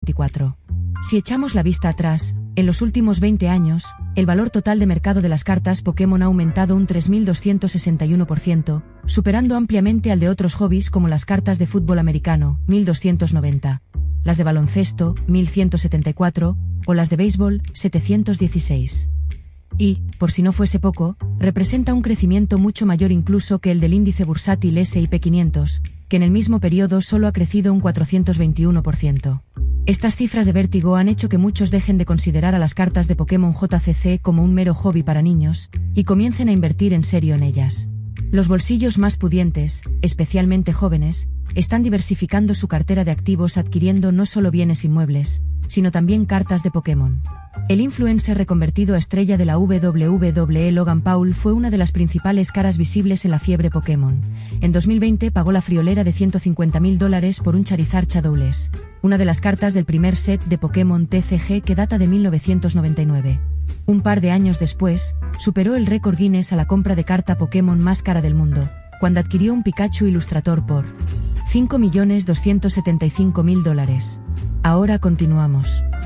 1924. Si echamos la vista atrás, en los últimos 20 años, el valor total de mercado de las cartas Pokémon ha aumentado un 3.261%, superando ampliamente al de otros hobbies como las cartas de fútbol americano, 1.290, las de baloncesto, 1.174, o las de béisbol, 716. Y, por si no fuese poco, representa un crecimiento mucho mayor incluso que el del índice bursátil S&P 500, que en el mismo periodo solo ha crecido un 421%. Estas cifras de vértigo han hecho que muchos dejen de considerar a las cartas de Pokémon JCC como un mero hobby para niños, y comiencen a invertir en serio en ellas. Los bolsillos más pudientes, especialmente jóvenes, están diversificando su cartera de activos adquiriendo no solo bienes inmuebles, sino también cartas de Pokémon. El influencer reconvertido a estrella de la WWE Logan Paul fue una de las principales caras visibles en la fiebre Pokémon. En 2020 pagó la friolera de $150.000 por un Charizard Shadowless, una de las cartas del primer set de Pokémon TCG que data de 1999. Un par de años después, superó el récord Guinness a la compra de carta Pokémon más cara del mundo, cuando adquirió un Pikachu Illustrator por $5.275.000. Ahora continuamos.